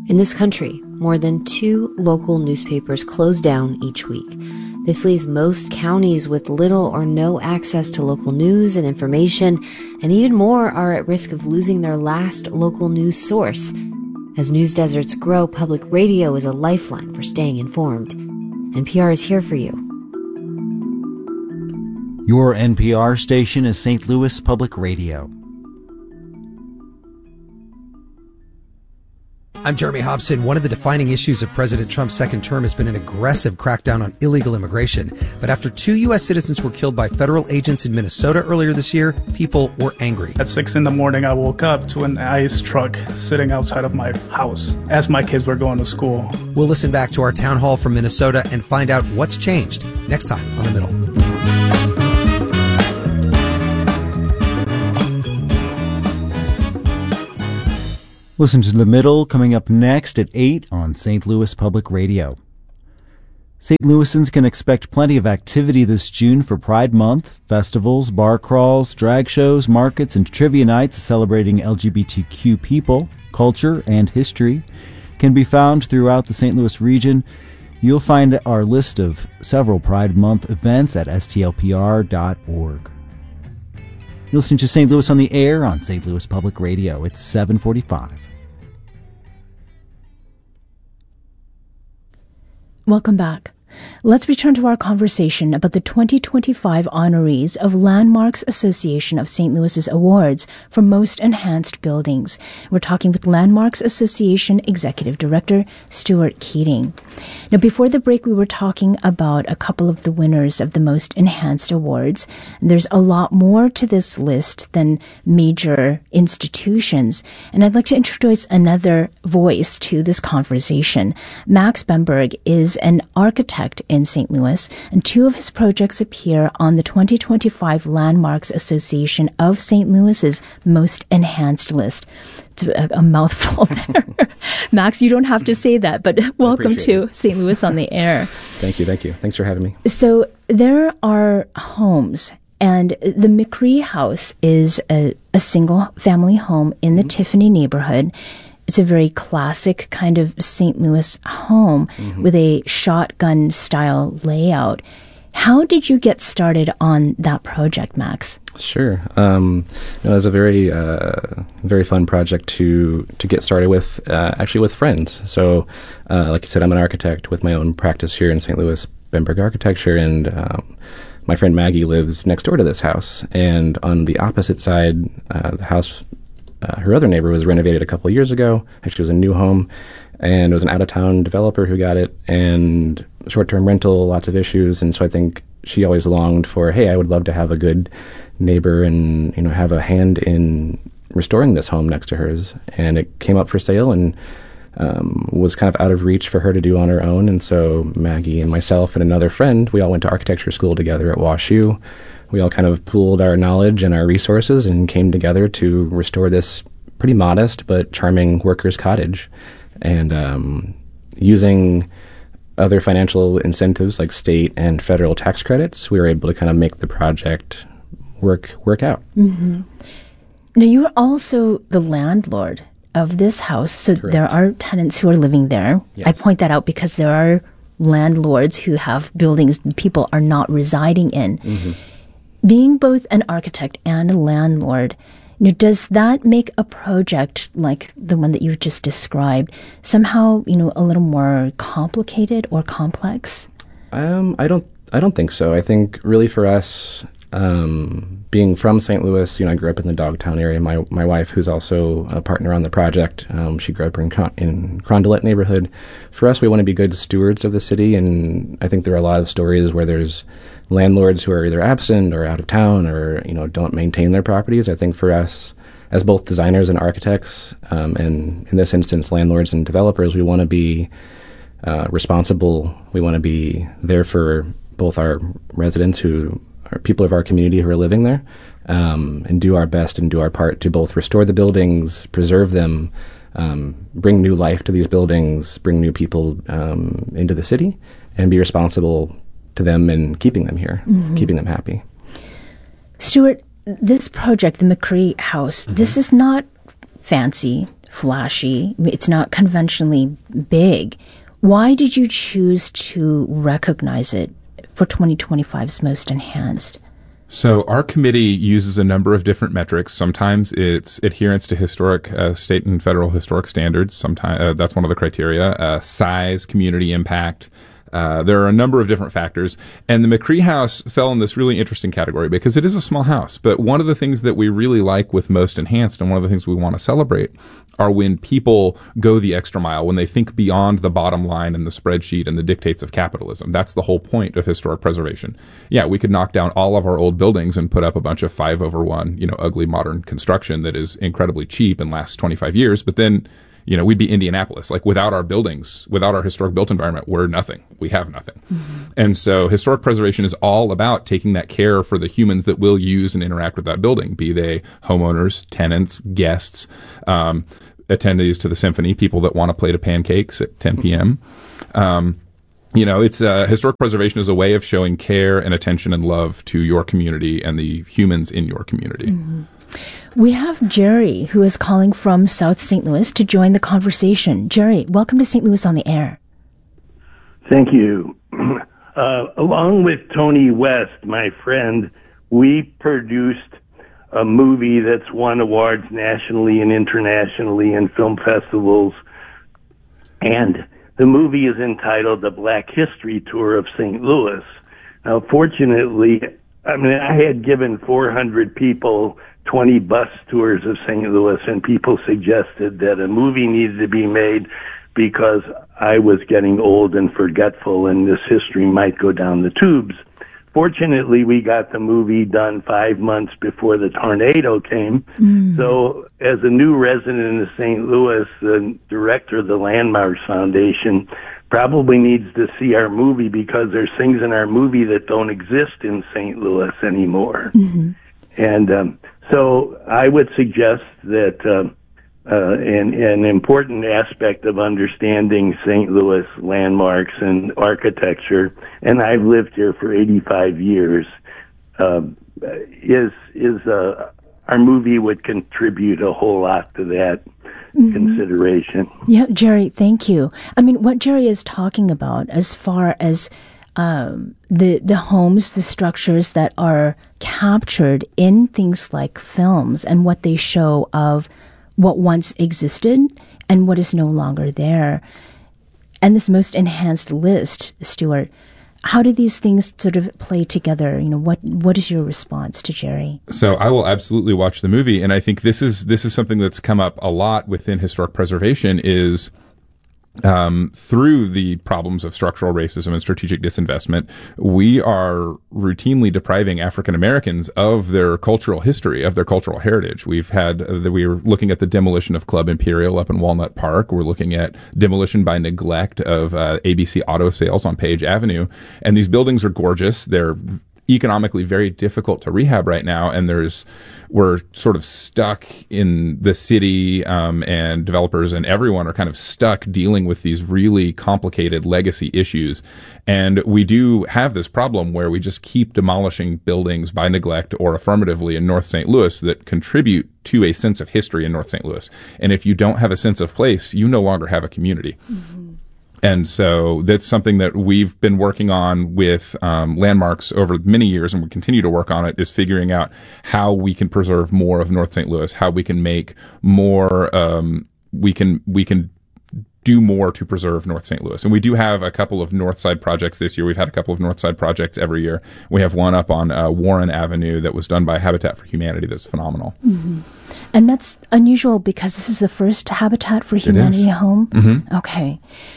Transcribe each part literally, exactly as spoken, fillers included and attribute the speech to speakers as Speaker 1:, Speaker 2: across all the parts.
Speaker 1: In this country, more than two local newspapers close down each week. This leaves most counties with little or no access to local news and information, and even more are at risk of losing their last local news source. As news deserts grow, public radio is a lifeline for staying informed. N P R is here for you.
Speaker 2: Your N P R station is Saint Louis Public Radio.
Speaker 3: I'm Jeremy Hobson. One of the defining issues of President Trump's second term has been an aggressive crackdown on illegal immigration. But after two U S citizens were killed by federal agents in Minnesota earlier this year, people were angry.
Speaker 4: At six in the morning, I woke up to an ICE truck sitting outside of my house as my kids were going to school.
Speaker 3: We'll listen back to our town hall from Minnesota and find out what's changed next time on The Middle.
Speaker 2: Listen to The Middle coming up next at eight on Saint Louis Public Radio. Saint Louisans can expect plenty of activity this June for Pride Month. Festivals, bar crawls, drag shows, markets, and trivia nights celebrating L G B T Q people, culture, and history can be found throughout the Saint Louis region. You'll find our list of several Pride Month events at S T L P R dot org. You're listening to Saint Louis on the Air on Saint Louis Public Radio. It's seven forty-five.
Speaker 5: Welcome back. Let's return to our conversation about the twenty twenty-five honorees of Landmarks Association of Saint Louis's awards for Most Enhanced Buildings. We're talking with Landmarks Association Executive Director Stuart Keating. Now, before the break, we were talking about a couple of the winners of the Most Enhanced Awards. There's a lot more to this list than major institutions, and I'd like to introduce another voice to this conversation. Max Bemberg is an architect in Saint Louis, and two of his projects appear on the twenty twenty-five Landmarks Association of Saint Louis's Most Enhanced list. It's a, a mouthful there. Max, you don't have to say that, but welcome to
Speaker 6: it.
Speaker 5: Saint Louis on the Air.
Speaker 6: Thank you, thank you. Thanks for having me.
Speaker 5: So there are homes, and the McCree House is a, a single-family home in the mm-hmm. Tiffany neighborhood. It's a very classic kind of Saint Louis home mm-hmm. with a shotgun-style layout. How did you get started on that project, Max?
Speaker 6: Sure. Um, you know, it was a very, uh, very fun project to to get started with, uh, actually with friends. So, uh, like you said, I'm an architect with my own practice here in Saint Louis, Bemberg Architecture, and um, my friend Maggie lives next door to this house. And on the opposite side, uh, the house... Uh, her other neighbor was renovated a couple of years ago. Actually, it was a new home, and it was an out-of-town developer who got it, and short-term rental, lots of issues. And so I think she always longed for, hey, I would love to have a good neighbor and, you know, have a hand in restoring this home next to hers. And it came up for sale and um, was kind of out of reach for her to do on her own. And so Maggie and myself and another friend, we all went to architecture school together at WashU. We all kind of pooled our knowledge and our resources and came together to restore this pretty modest but charming workers' cottage. And um, using other financial incentives like state and federal tax credits, we were able to kind of make the project work work out.
Speaker 5: Mm-hmm. Now, you are also the landlord of this house, so
Speaker 6: Correct.
Speaker 5: There are tenants who are living there.
Speaker 6: Yes.
Speaker 5: I point that out because there are landlords who have buildings that people are not residing in.
Speaker 6: Mm-hmm.
Speaker 5: Being both an architect and a landlord, you know, does that make a project like the one that you just described somehow, you know, a little more complicated or complex?
Speaker 6: Um, I don't. I don't think so. I think really for us, um, being from Saint Louis, you know, I grew up in the Dogtown area. My my wife, who's also a partner on the project, um, she grew up in in Carondelet neighborhood. For us, we want to be good stewards of the city, and I think there are a lot of stories where there's landlords who are either absent or out of town or, you know, don't maintain their properties. I think for us, as both designers and architects, um, and in this instance, landlords and developers, we want to be uh, responsible. We want to be there for both our residents who are people of our community who are living there, um, and do our best and do our part to both restore the buildings, preserve them, um, bring new life to these buildings, bring new people um, into the city, and be responsible to them and keeping them here, mm-hmm. keeping them happy.
Speaker 5: Stuart, this project, the McCree House, mm-hmm. this is not fancy flashy. It's not conventionally big. Why did you choose to recognize it for twenty twenty-five's Most Enhanced?
Speaker 7: So our committee uses a number of different metrics. Sometimes it's adherence to historic uh, state and federal historic standards. Sometimes uh, that's one of the criteria. Uh, size, community impact. Uh, there are a number of different factors, and the McCree House fell in this really interesting category because it is a small house. But one of the things that we really like with Most Enhanced, and one of the things we want to celebrate, are when people go the extra mile, when they think beyond the bottom line and the spreadsheet and the dictates of capitalism. That's the whole point of historic preservation. Yeah, we could knock down all of our old buildings and put up a bunch of five over one, you know, ugly modern construction that is incredibly cheap and lasts twenty-five years, but then you know, we'd be Indianapolis. Like, without our buildings, without our historic built environment, we're nothing. We have nothing. Mm-hmm. And so historic preservation is all about taking that care for the humans that will use and interact with that building, be they homeowners, tenants, guests, um, attendees to the symphony, people that want a plate of pancakes at ten p.m. Um, you know, it's uh, historic preservation is a way of showing care and attention and love to your community and the humans in your community.
Speaker 5: Mm-hmm. We have Jerry, who is calling from South Saint Louis, to join the conversation. Jerry, welcome to Saint Louis on the Air.
Speaker 8: Thank you. Uh, along with Tony West, my friend, we produced a movie that's won awards nationally and internationally in film festivals. And the movie is entitled The Black History Tour of Saint Louis. Now, fortunately, I mean, I had given four hundred people twenty bus tours of Saint Louis, and people suggested that a movie needed to be made because I was getting old and forgetful and this history might go down the tubes. Fortunately, we got the movie done five months before the tornado came. Mm. So as a new resident of Saint Louis, the director of the Landmarks Foundation probably needs to see our movie because there's things in our movie that don't exist in Saint Louis anymore. Mm-hmm. And um, so I would suggest that uh, uh, an, an important aspect of understanding Saint Louis landmarks and architecture, and I've lived here for eighty-five years, uh, is is uh, our movie would contribute a whole lot to that. Mm-hmm. Consideration.
Speaker 5: Yeah, Jerry, thank you. I mean, what Jerry is talking about as far as um, the the homes, the structures that are captured in things like films and what they show of what once existed and what is no longer there. And this Most Enhanced list, Stuart, how do these things sort of play together? You know, what what is your response to Jerry?
Speaker 7: So I will absolutely watch the movie, and I think this is this is something that's come up a lot within historic preservation is um, through the problems of structural racism and strategic disinvestment, we are routinely depriving African Americans of their cultural history, of their cultural heritage. We've had, uh, we were looking at the demolition of Club Imperial up in Walnut Park. We're looking at demolition by neglect of uh, A B C Auto Sales on Page Avenue. And these buildings are gorgeous. They're economically very difficult to rehab right now, and there's we're sort of stuck in the city, um, and developers and everyone are kind of stuck dealing with these really complicated legacy issues. And we do have this problem where we just keep demolishing buildings by neglect or affirmatively in North Saint Louis that contribute to a sense of history in North Saint Louis. And if you don't have a sense of place, you no longer have a community. Mm-hmm. And so that's something that we've been working on with um, Landmarks over many years, and we continue to work on it, is figuring out how we can preserve more of North Saint Louis, how we can make more, um, we can we can do more to preserve North Saint Louis. And we do have a couple of North Side projects this year. We've had a couple of North Side projects every year. We have one up on uh, Warren Avenue that was done by Habitat for Humanity that's phenomenal.
Speaker 5: Mm-hmm. And that's unusual because this is the first Habitat for Humanity home?
Speaker 7: Mm-hmm.
Speaker 5: Okay.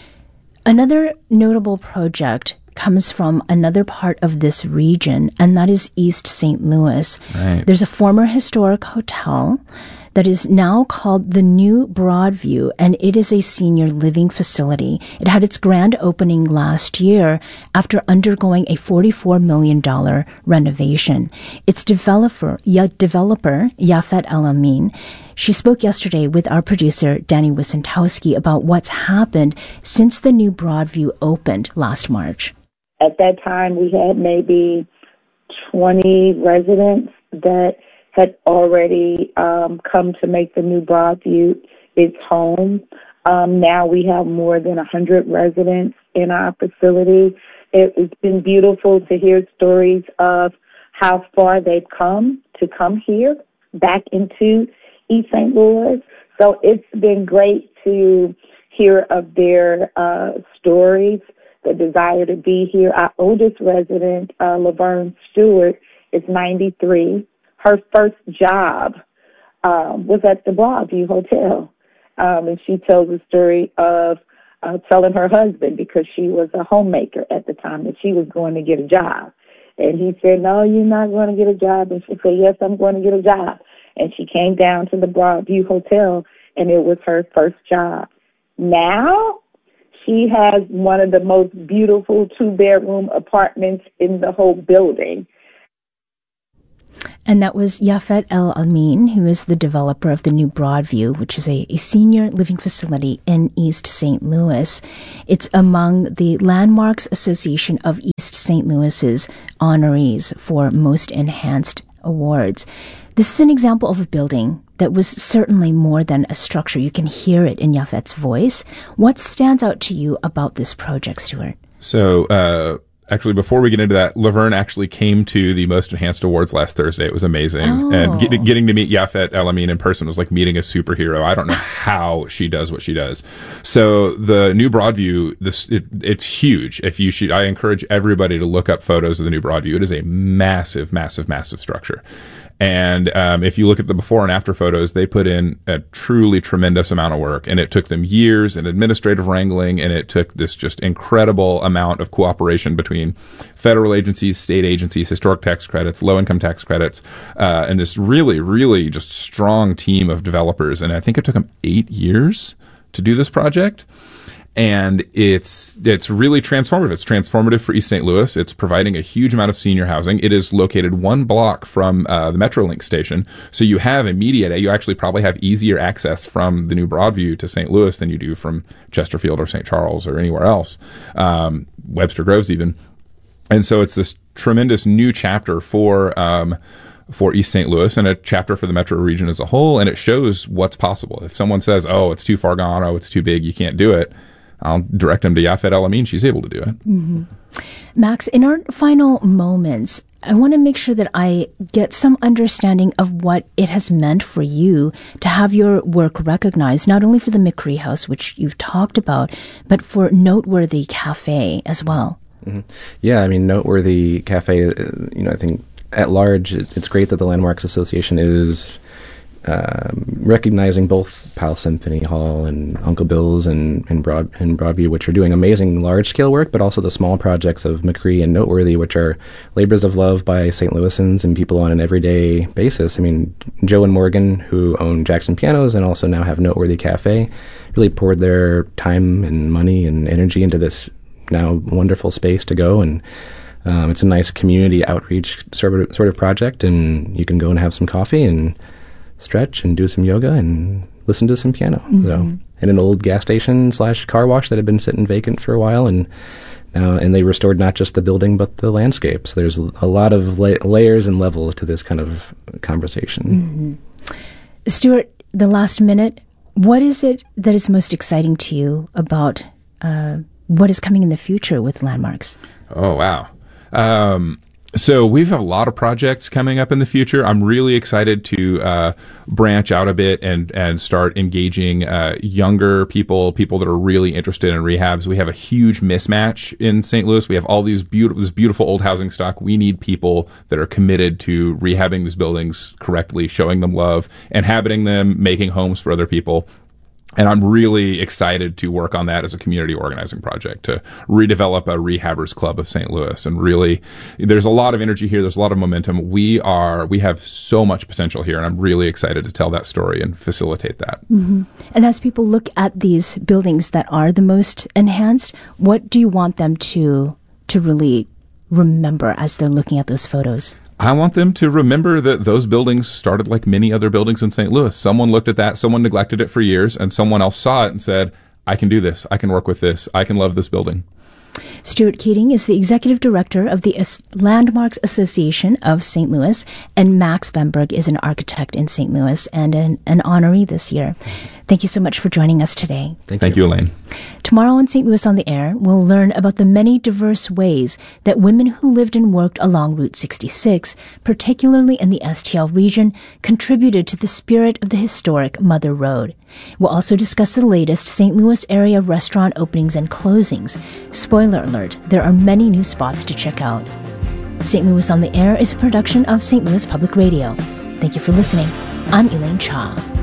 Speaker 5: Another notable project comes from another part of this region, and that is East Saint Louis.
Speaker 7: Right.
Speaker 5: There's a former historic hotel that is now called the New Broadview, and it is a senior living facility. It had its grand opening last year after undergoing a forty-four million dollars renovation. Its developer, ya, developer Yafet El-Amin, she spoke yesterday with our producer, Danny Wysentowski, about what's happened since the New Broadview opened last March.
Speaker 9: At that time, we had maybe twenty residents that had already um, come to make the New Broadview its home. Um, now we have more than one hundred residents in our facility. It, it's been beautiful to hear stories of how far they've come to come here, back into East Saint Louis. So it's been great to hear of their uh, stories, the desire to be here. Our oldest resident, uh, Laverne Stewart, is ninety-three. Her first job uh, was at the Broadview Hotel. Um, and she tells the story of uh, telling her husband, because she was a homemaker at the time, that she was going to get a job. And he said, no, you're not going to get a job. And she said, yes, I'm going to get a job. And she came down to the Broadview Hotel, and it was her first job. Now she has one of the most beautiful two-bedroom apartments in the whole building.
Speaker 5: And that was Yafet El Amin, who is the developer of the new Broadview, which is a, a senior living facility in East Saint Louis. It's among the Landmarks Association of East Saint Louis's honorees for Most Enhanced Awards. This is an example of a building that was certainly more than a structure. You can hear it in Yafet's voice. What stands out to you about this project, Stuart?
Speaker 7: So, uh, Actually, before we get into that, Laverne actually came to the Most Enhanced Awards last Thursday. It was amazing.
Speaker 5: Oh.
Speaker 7: And get, getting to meet Yafet El Amin in person was like meeting a superhero. I don't know how she does what she does. So the new Broadview, this it, it's huge. If you should, I encourage everybody to look up photos of the new Broadview. It is a massive, massive, massive structure. And um, if you look at the before and after photos, they put in a truly tremendous amount of work. And it took them years and administrative wrangling, and it took this just incredible amount of cooperation between federal agencies, state agencies, historic tax credits, low-income tax credits, uh, and this really, really just strong team of developers. And I think it took them eight years to do this project. And it's it's really transformative. It's transformative for East Saint Louis. It's providing a huge amount of senior housing. It is located one block from uh, the Metrolink station, so you have immediate. You actually probably have easier access from the new Broadview to Saint Louis than you do from Chesterfield or Saint Charles or anywhere else, um, Webster Groves even. And so it's this tremendous new chapter for um, for East Saint Louis and a chapter for the metro region as a whole. And it shows what's possible. If someone says, "Oh, it's too far gone. Oh, it's too big. You can't do it," I'll direct them to Yafet El Amin. She's able to do it.
Speaker 5: Mm-hmm. Max, in our final moments, I want to make sure that I get some understanding of what it has meant for you to have your work recognized, not only for the McCree House, which you've talked about, but for Noteworthy Cafe as well.
Speaker 6: Mm-hmm. Yeah, I mean, Noteworthy Cafe, you know, I think at large, it's great that the Landmarks Association is Um, recognizing both Powell Symphony Hall and Uncle Bill's and, and, Broad, and Broadview, which are doing amazing large-scale work, but also the small projects of McCree and Noteworthy, which are labors of love by Saint Louisans and people on an everyday basis. I mean, Joe and Morgan, who own Jackson Pianos and also now have Noteworthy Cafe, really poured their time and money and energy into this now wonderful space to go, and um, it's a nice community outreach sort of, sort of project, and you can go and have some coffee and stretch and do some yoga and listen to some piano. Mm-hmm. So, in an old gas station slash car wash that had been sitting vacant for a while, and now and they restored not just the building but the landscape. So there's a lot of la- layers and levels to this kind of conversation.
Speaker 5: Mm-hmm. Stuart, the last minute, what is it that is most exciting to you about uh, what is coming in the future with Landmarks?
Speaker 7: Oh, wow. Um, So we have a lot of projects coming up in the future. I'm really excited to uh, branch out a bit and and start engaging uh, younger people, people that are really interested in rehabs. We have a huge mismatch in Saint Louis. We have all these beautiful, this beautiful old housing stock. We need people that are committed to rehabbing these buildings correctly, showing them love, inhabiting them, making homes for other people. And I'm really excited to work on that as a community organizing project to redevelop a rehabbers club of Saint Louis. And really, there's a lot of energy here. There's a lot of momentum. We are, we have so much potential here, and I'm really excited to tell that story and facilitate that.
Speaker 5: Mm-hmm. And as people look at these buildings that are the most enhanced, what do you want them to, to really remember as they're looking at those photos?
Speaker 7: I want them to remember that those buildings started like many other buildings in Saint Louis. Someone looked at that, someone neglected it for years, and someone else saw it and said, I can do this, I can work with this, I can love this building.
Speaker 5: Stuart Keating is the Executive Director of the Landmarks Association of Saint Louis, and Max Bamberg is an architect in Saint Louis and an, an honoree this year. Thank you so much for joining us today.
Speaker 6: Thank,
Speaker 7: Thank
Speaker 6: you.
Speaker 7: you, Elaine.
Speaker 5: Tomorrow on Saint Louis on the Air, we'll learn about the many diverse ways that women who lived and worked along Route sixty-six, particularly in the S T L region, contributed to the spirit of the historic Mother Road. We'll also discuss the latest Saint Louis area restaurant openings and closings. Spoiler alert, there are many new spots to check out. Saint Louis on the Air is a production of Saint Louis Public Radio. Thank you for listening. I'm Elaine Cha.